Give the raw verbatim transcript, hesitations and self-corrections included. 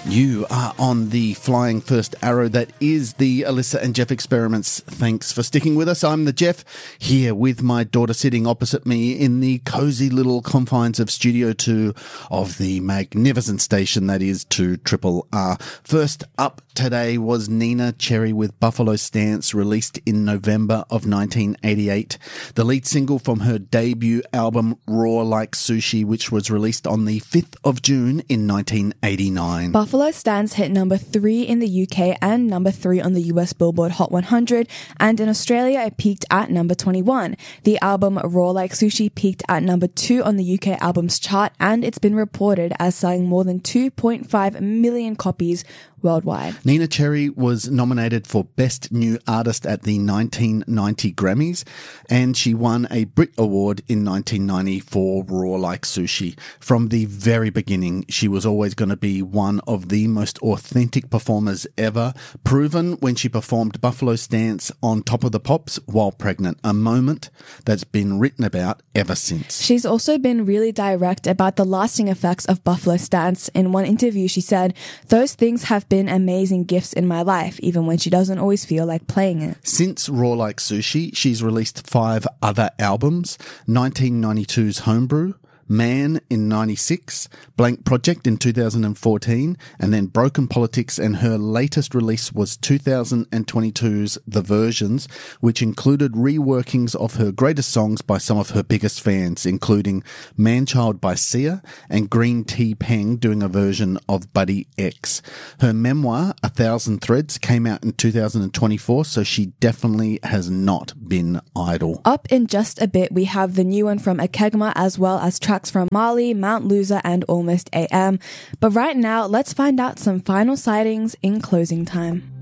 You are on the flying first arrow that is the Alyssa and Jeff Experiments. Thanks for sticking with us. I'm the Jeff, here with my daughter sitting opposite me in the cozy little confines of Studio two of the magnificent station that is two Triple R. First up today was Neneh Cherry with Buffalo Stance, released in November of nineteen eighty-eight. The lead single from her debut album Raw Like Sushi, which was released on the fifth of June in nineteen eighty-nine. Buffalo Stance hit number three in the U K and number three on the U S Billboard Hot one hundred, and in Australia it peaked at number twenty-one. The album Raw Like Sushi peaked at number two on the U K albums chart, and it's been reported as selling more than two point five million copies worldwide. Neneh Cherry was nominated for Best New Artist at the nineteen ninety Grammys, and she won a Brit Award in nineteen ninety for Raw Like Sushi. From the very beginning, she was always going to be one of the most authentic performers ever, proven when she performed Buffalo Stance on Top of the Pops while pregnant, a moment that's been written about ever since. She's also been really direct about the lasting effects of Buffalo Stance. In one interview, she said, "Those things have been amazing gifts in my life, even when she doesn't always feel like playing it." Since Raw Like Sushi, she's released five other albums: nineteen ninety-two's Homebrew, Man in ninety-six, Blank Project in two thousand fourteen, and then Broken Politics, and her latest release was two thousand twenty-two's The Versions, which included reworkings of her greatest songs by some of her biggest fans, including Manchild by Sia and Green Tea Peng doing a version of Buddy X. Her memoir, A Thousand Threads, came out in two thousand twenty-four, so she definitely has not been idle. Up in just a bit, we have the new one from Akegma, as well as tracks from Marley, Mount Loser, and Almost A M. But right now, let's find out some final sightings in closing time.